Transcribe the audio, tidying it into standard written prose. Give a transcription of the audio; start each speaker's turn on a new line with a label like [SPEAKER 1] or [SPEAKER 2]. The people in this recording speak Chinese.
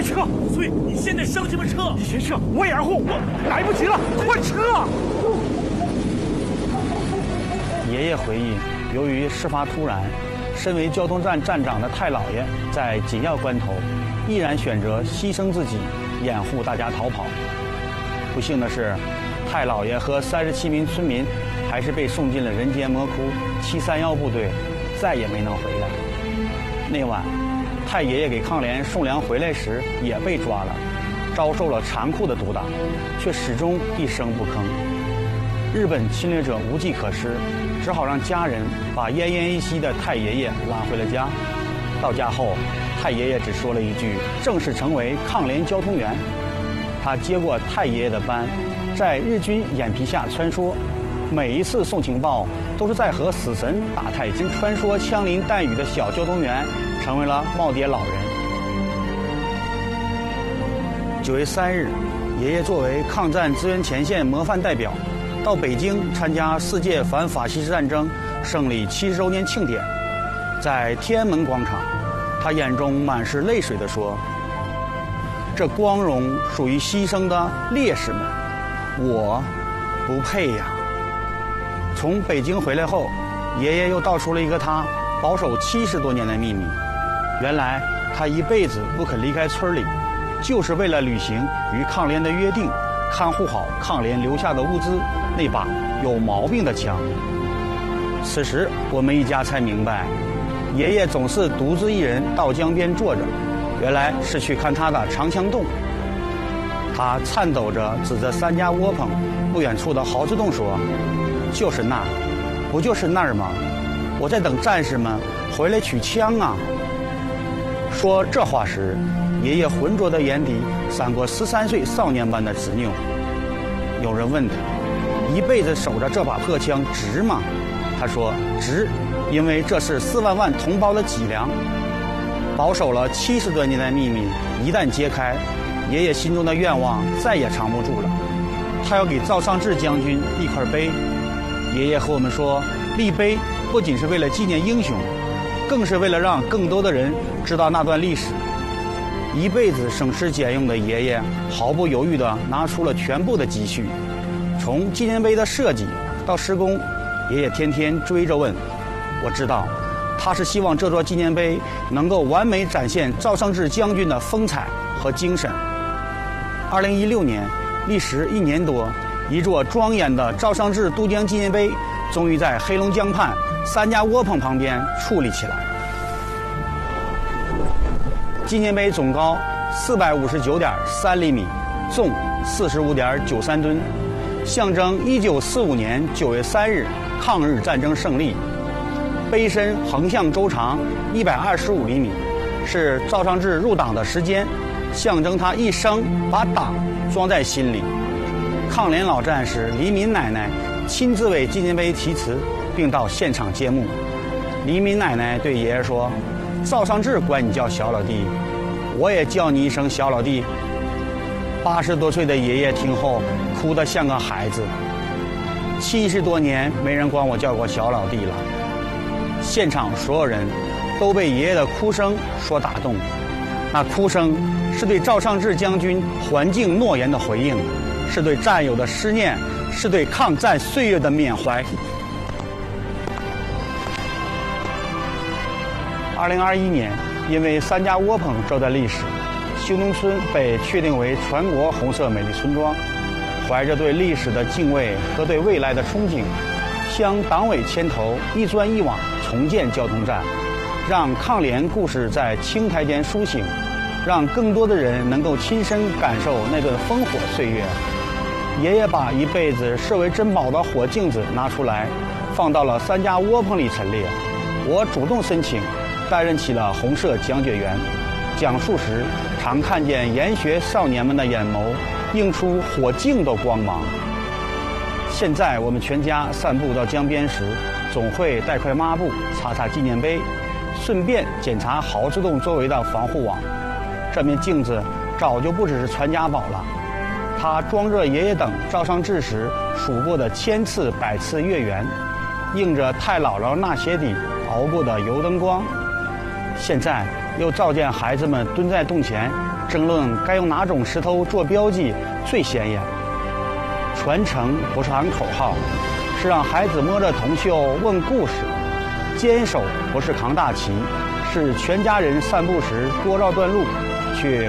[SPEAKER 1] 撤！
[SPEAKER 2] 所以你现在上什么车？
[SPEAKER 1] 你先撤，我也然后，我来不及了，快撤！
[SPEAKER 3] 爷爷回忆，由于事发突然，身为交通站站长的太老爷在紧要关头，毅然选择牺牲自己，掩护大家逃跑。不幸的是，太老爷和37名村民还是被送进了人间魔窟731部队，再也没能回来。那晚，太爷爷给抗联送粮回来时也被抓了，遭受了残酷的毒打，却始终一声不吭。日本侵略者无计可施，只好让家人把奄奄一息的太爷爷拉回了家。到家后，太爷爷只说了一句：“正式成为抗联交通员。”他接过太爷爷的班，在日军眼皮下穿梭，每一次送情报都是在和死神打太极，穿梭枪林弹雨的小交通员成为了耄耋老人。9月3日，爷爷作为抗战支援前线模范代表，到北京参加世界反法西斯战争胜利70周年庆典。在天安门广场，他眼中满是泪水地说：“这光荣属于牺牲的烈士们，我不配呀。”从北京回来后，爷爷又道出了一个他保守70多年的秘密。原来他一辈子不肯离开村里，就是为了履行与抗联的约定，看护好抗联留下的物资，那把有毛病的枪。此时我们一家才明白，爷爷总是独自一人到江边坐着，原来是去看他的长枪洞。他颤抖着指着3家窝棚不远处的壕子洞说：“就是那儿，不就是那儿吗？我在等战士们回来取枪啊！”说这话时，爷爷浑浊的眼底闪过13岁少年般的执拗。有人问他，一辈子守着这把破枪值吗？他说值，因为这是4万同胞的脊梁。保守了70多年的秘密一旦揭开，爷爷心中的愿望再也藏不住了。他要给赵尚志将军立块碑。爷爷和我们说，立碑不仅是为了纪念英雄，更是为了让更多的人知道那段历史。一辈子省吃俭用的爷爷毫不犹豫地拿出了全部的积蓄，从纪念碑的设计到施工，爷爷天天追着问。我知道他是希望这座纪念碑能够完美展现赵尚志将军的风采和精神。2016年，历时1年多，一座庄严的赵尚志渡江纪念碑终于在黑龙江畔3家窝棚旁边矗立起来。纪念碑总高459.3厘米，重45.93吨，象征1945年9月3日抗日战争胜利。碑身横向周长125厘米，是赵尚志入党的时间，象征他一生把党装在心里。抗联老战士黎民奶奶亲自为纪念碑题词，并到现场揭幕。黎民奶奶对爷爷说：“赵尚志管你叫小老弟，我也叫你一声小老弟。”80多岁的爷爷听后哭得像个孩子。70多年没人管我叫过小老弟了。现场所有人都被爷爷的哭声所打动，那哭声是对赵尚志将军还敬诺言的回应，是对战友的思念，是对抗战岁月的缅怀。2021年，因为3家窝棚这段历史，修东村被确定为全国红色美丽村庄。怀着对历史的敬畏和对未来的憧憬，向党委牵头，一砖一瓦重建交通站，让抗联故事在青苔间苏醒，让更多的人能够亲身感受那段烽火岁月。爷爷把一辈子视为珍宝的火镜子拿出来，放到了3家窝棚里陈列。我主动申请，担任起了红色讲解员。讲述时，常看见研学少年们的眼眸映出火镜的光芒。现在我们全家散步到江边时，总会带块抹布擦擦纪念碑，顺便检查壕子洞周围的防护网。这面镜子早就不只是传家宝了，它装着爷爷等赵尚志时数过的1000次100次月圆，映着太姥姥那鞋底熬过的油灯光。现在又照见孩子们蹲在洞前争论该用哪种石头做标记最显眼。传承不是喊口号，是让孩子摸着铜锈问故事；坚守不是扛大旗，是全家人散步时多绕段路，却